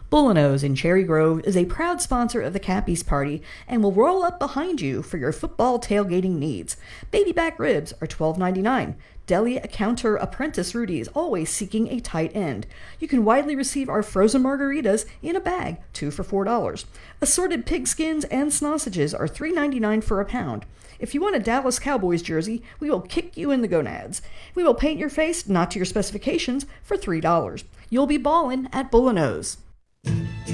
Bullino's in Cherry Grove is a proud sponsor of the Cappies Party and will roll up behind you for your football tailgating needs. Baby back ribs are $12.99. Deli counter apprentice Rudy is always seeking a tight end. You can widely receive our frozen margaritas in a bag, 2 for $4. Assorted pig skins and sausages are $3.99 for a pound. If you want a Dallas Cowboys jersey, we will kick you in the gonads. We will paint your face, not to your specifications, for $3. You'll be ballin' at Bullino's.